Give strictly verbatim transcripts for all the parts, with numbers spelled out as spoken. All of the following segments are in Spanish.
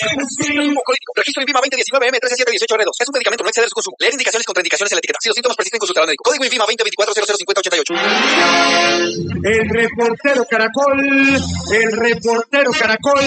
Registro INVIMA veinte diecinueve M trece siete dieciocho R dos. Es un medicamento, no exceder su consumo. Leer indicaciones y contraindicaciones en la etiqueta. Si los síntomas persisten, consultar al médico. Código INVIMA veinte veinticuatro cero cero cincuenta ochenta y ocho. El reportero Caracol, el reportero Caracol.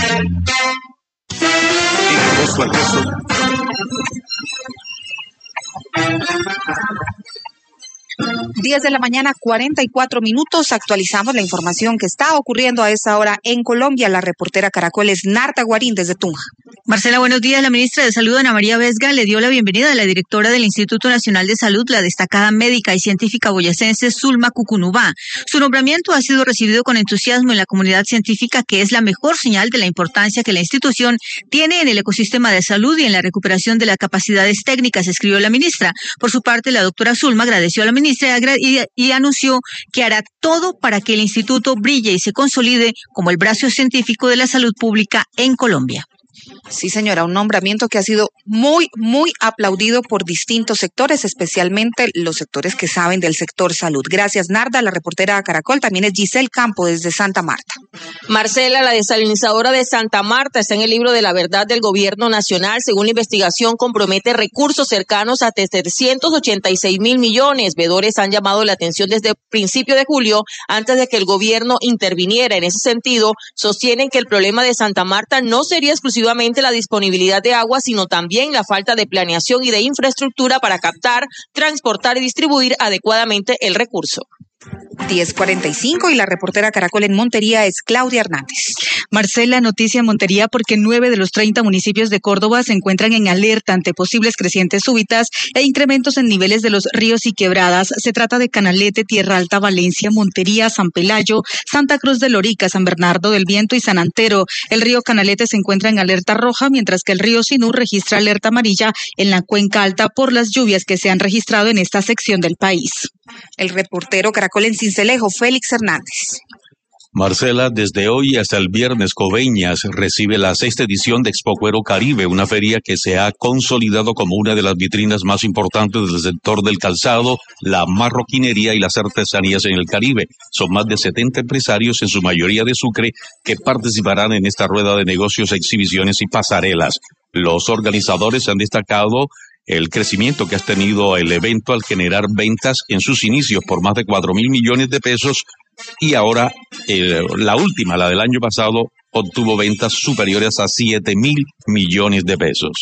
diez de la mañana, cuarenta y cuatro minutos. Actualizamos la información que está ocurriendo a esa hora en Colombia. La reportera Caracol es Narda Guarín desde Tunja. Marcela, buenos días. La ministra de Salud, Ana María Vesga, le dio la bienvenida a la directora del Instituto Nacional de Salud, la destacada médica y científica boyacense Zulma Cucunubá. Su nombramiento ha sido recibido con entusiasmo en la comunidad científica, que es la mejor señal de la importancia que la institución tiene en el ecosistema de salud y en la recuperación de las capacidades técnicas, escribió la ministra. Por su parte, la doctora Zulma agradeció a la ministra y, y anunció que hará todo para que el instituto brille y se consolide como el brazo científico de la salud pública en Colombia. Sí, señora, un nombramiento que ha sido muy, muy aplaudido por distintos sectores, especialmente los sectores que saben del sector salud. Gracias, Narda. La reportera Caracol también es Giselle Campo desde Santa Marta. Marcela, la desalinizadora de Santa Marta está en el libro de la verdad del gobierno nacional. Según la investigación, compromete recursos cercanos a trescientos ochenta y seis mil millones. Vedores han llamado la atención desde el principio de julio, antes de que el gobierno interviniera. En ese sentido, sostienen que el problema de Santa Marta no sería exclusivamente la disponibilidad de agua, sino también la falta de planeación y de infraestructura para captar, transportar y distribuir adecuadamente el recurso. diez cuarenta y cinco y la reportera Caracol en Montería es Claudia Hernández. Marcela, noticia en Montería porque nueve de los treinta municipios de Córdoba se encuentran en alerta ante posibles crecientes súbitas e incrementos en niveles de los ríos y quebradas. Se trata de Canalete, Tierra Alta, Valencia, Montería, San Pelayo, Santa Cruz de Lorica, San Bernardo del Viento y San Antero. El río Canalete se encuentra en alerta roja, mientras que el río Sinú registra alerta amarilla en la cuenca alta por las lluvias que se han registrado en esta sección del país. El reportero Caracol en Cincelejo, Félix Hernández. Marcela, desde hoy hasta el viernes, Coveñas recibe la sexta edición de Expo Cuero Caribe, una feria que se ha consolidado como una de las vitrinas más importantes del sector del calzado, la marroquinería y las artesanías en el Caribe. Son más de setenta empresarios, en su mayoría de Sucre, que participarán en esta rueda de negocios, exhibiciones y pasarelas. Los organizadores han destacado el crecimiento que ha tenido el evento al generar ventas en sus inicios por más de cuatro mil millones de pesos y ahora eh, la última, la del año pasado, obtuvo ventas superiores a siete mil millones de pesos.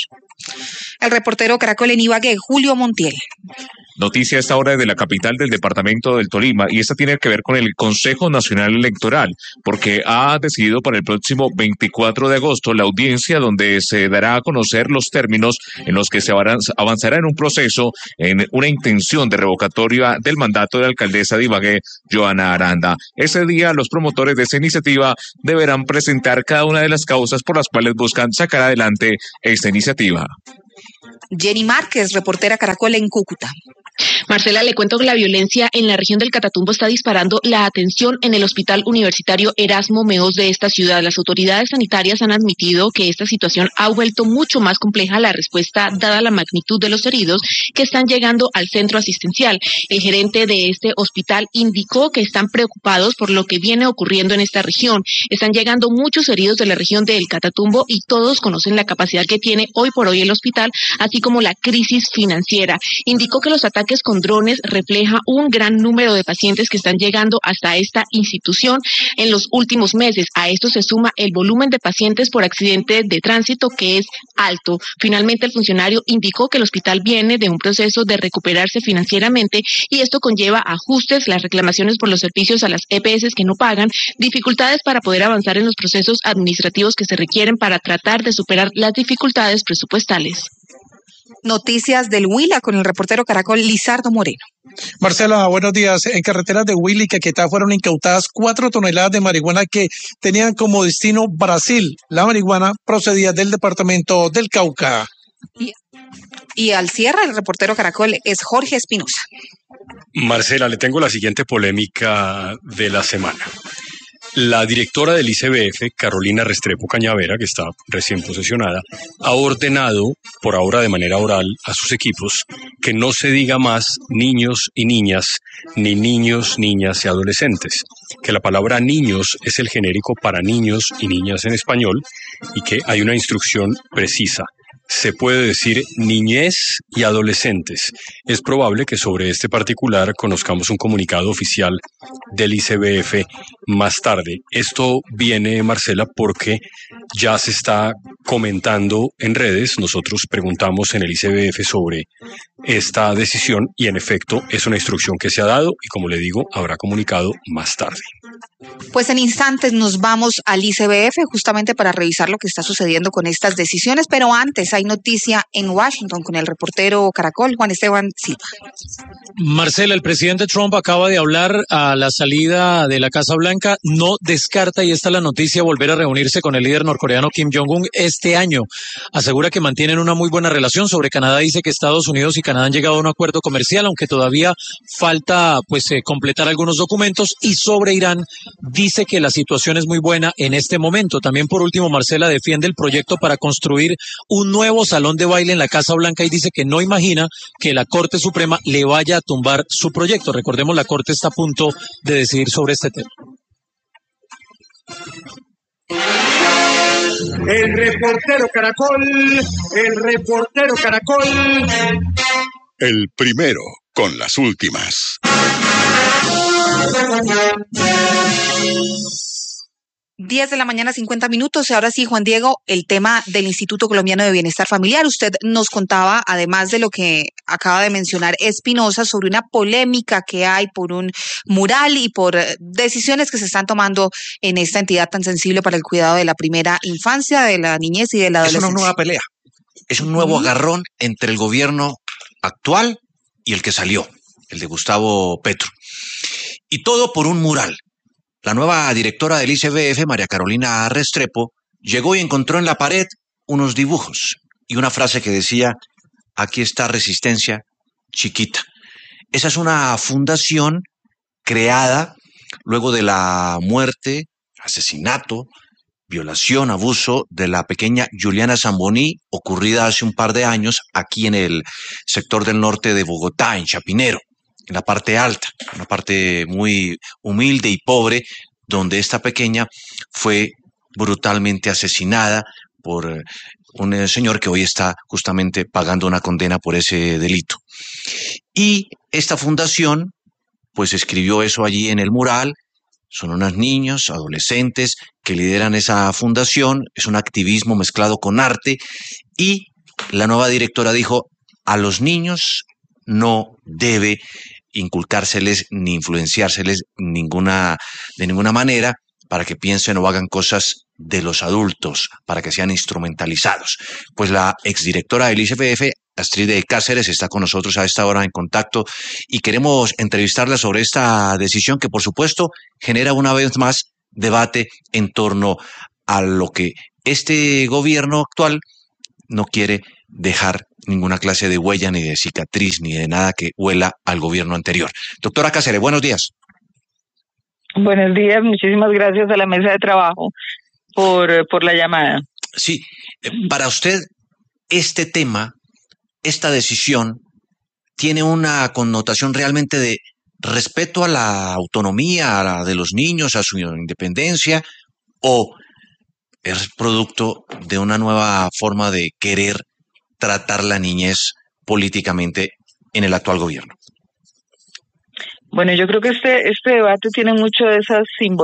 El reportero Caracol en Ibagué, Julio Montiel. Noticia a esta hora de la capital del departamento del Tolima, y esta tiene que ver con el Consejo Nacional Electoral, porque ha decidido para el próximo veinticuatro de agosto la audiencia donde se dará a conocer los términos en los que se avanzará en un proceso, en una intención de revocatoria del mandato de la alcaldesa de Ibagué, Joana Aranda. Ese día los promotores de esta iniciativa deberán presentar cada una de las causas por las cuales buscan sacar adelante esta iniciativa. Jenny Márquez, reportera Caracol en Cúcuta. Marcela, le cuento que la violencia en la región del Catatumbo está disparando la atención en el Hospital Universitario Erasmo Meos de esta ciudad. Las autoridades sanitarias han admitido que esta situación ha vuelto mucho más compleja la respuesta dada la magnitud de los heridos que están llegando al centro asistencial. El gerente de este hospital indicó que están preocupados por lo que viene ocurriendo en esta región. Están llegando muchos heridos de la región del Catatumbo y todos conocen la capacidad que tiene hoy por hoy el hospital, así como la crisis financiera. Indicó que los ataques con drones refleja un gran número de pacientes que están llegando hasta esta institución en los últimos meses. A esto se suma el volumen de pacientes por accidente de tránsito, que es alto. Finalmente, el funcionario indicó que el hospital viene de un proceso de recuperarse financieramente y esto conlleva ajustes, las reclamaciones por los servicios a las E P S que no pagan, dificultades para poder avanzar en los procesos administrativos que se requieren para tratar de superar las dificultades presupuestales. Noticias del Huila con el reportero Caracol Lizardo Moreno. Marcela, buenos días. En carreteras de Huila y Caquetá fueron incautadas cuatro toneladas de marihuana que tenían como destino Brasil. La marihuana procedía del departamento del Cauca. Y, y al cierre, el reportero Caracol es Jorge Espinosa. Marcela, le tengo la siguiente polémica de la semana. La directora del I C B F, Carolina Restrepo Cañavera, que está recién posesionada, ha ordenado, por ahora de manera oral, a sus equipos que no se diga más niños y niñas, ni niños, niñas y adolescentes, que la palabra niños es el genérico para niños y niñas en español y que hay una instrucción precisa. Se puede decir niñez y adolescentes. Es probable que sobre este particular conozcamos un comunicado oficial del I C B F más tarde. Esto viene, Marcela, porque ya se está comentando en redes. Nosotros preguntamos en el I C B F sobre esta decisión y en efecto es una instrucción que se ha dado y, como le digo, habrá comunicado más tarde. Pues en instantes nos vamos al I C B F justamente para revisar lo que está sucediendo con estas decisiones, pero antes hay noticia en Washington con el reportero Caracol, Juan Esteban Silva. Marcela, el presidente Trump acaba de hablar a la salida de la Casa Blanca, no descarta, y esta es la noticia, volver a reunirse con el líder norcoreano Kim Jong-un este año. Asegura que mantienen una muy buena relación. Sobre Canadá dice que Estados Unidos y Canadá han llegado a un acuerdo comercial, aunque todavía falta pues eh, completar algunos documentos, y sobre Irán dice que la situación es muy buena en este momento. También, por último, Marcela defiende el proyecto para construir un nuevo salón de baile en la Casa Blanca y dice que no imagina que la Corte Suprema le vaya a tumbar su proyecto. Recordemos, la Corte está a punto de decidir sobre este tema. El reportero Caracol, el reportero Caracol. El primero con las últimas. diez de la mañana, cincuenta minutos. Y ahora sí, Juan Diego, el tema del Instituto Colombiano de Bienestar Familiar. Usted nos contaba, además de lo que acaba de mencionar Espinosa, sobre una polémica que hay por un mural y por decisiones que se están tomando en esta entidad tan sensible para el cuidado de la primera infancia, de la niñez y de la adolescencia. Es una nueva pelea, es un nuevo agarrón entre el gobierno actual y el que salió, el de Gustavo Petro. Y todo por un mural. La nueva directora del I C B F, María Carolina Restrepo, llegó y encontró en la pared unos dibujos y una frase que decía: aquí está Resistencia chiquita. Esa es una fundación creada luego de la muerte, asesinato, violación, abuso de la pequeña Juliana Zamboní, ocurrida hace un par de años aquí en el sector del norte de Bogotá, en Chapinero, en la parte alta, una parte muy humilde y pobre, donde esta pequeña fue brutalmente asesinada por un señor que hoy está justamente pagando una condena por ese delito. Y esta fundación, pues escribió eso allí en el mural. Son unos niños, adolescentes que lideran esa fundación, es un activismo mezclado con arte, y la nueva directora dijo: a los niños no debe inculcárseles ni influenciárseles ninguna, de ninguna manera para que piensen o hagan cosas de los adultos, para que sean instrumentalizados. Pues la exdirectora del I C B F, Astrid de Cáceres, está con nosotros a esta hora en contacto y queremos entrevistarla sobre esta decisión que, por supuesto, genera una vez más debate en torno a lo que este gobierno actual no quiere dejar ninguna clase de huella, ni de cicatriz, ni de nada que huela al gobierno anterior. Doctora Cáceres, buenos días. Buenos días, muchísimas gracias a la mesa de trabajo por, por la llamada. Sí, para usted este tema, esta decisión, tiene una connotación realmente de respeto a la autonomía a la de los niños, a su independencia, o es producto de una nueva forma de querer tratar la niñez políticamente en el actual gobierno? Bueno, yo creo que este, este debate tiene mucho de esa simbología